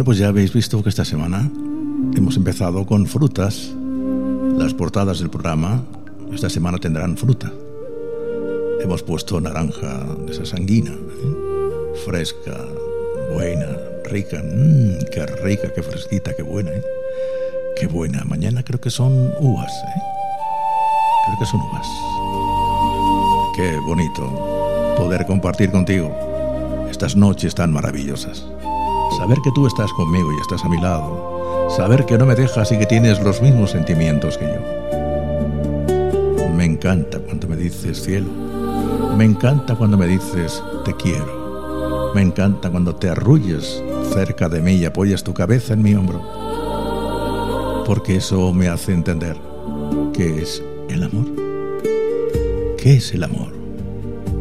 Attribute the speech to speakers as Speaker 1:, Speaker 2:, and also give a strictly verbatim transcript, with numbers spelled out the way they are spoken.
Speaker 1: Bueno, pues ya habéis visto que esta semana hemos empezado con frutas. Las portadas del programa esta semana tendrán fruta. Hemos puesto naranja de esa sanguina, ¿eh? Fresca, buena, rica. Mmm, qué rica, qué fresquita, qué buena, ¿eh? Qué buena. Mañana creo que son uvas, ¿eh? Creo que son uvas. Qué bonito poder compartir contigo estas noches tan maravillosas. Saber que tú estás conmigo y estás a mi lado. Saber que no me dejas y que tienes los mismos sentimientos que yo. Me encanta cuando me dices cielo. Me encanta cuando me dices te quiero. Me encanta cuando te arrullas cerca de mí y apoyas tu cabeza en mi hombro. Porque eso me hace entender qué es el amor. ¿Qué es el amor?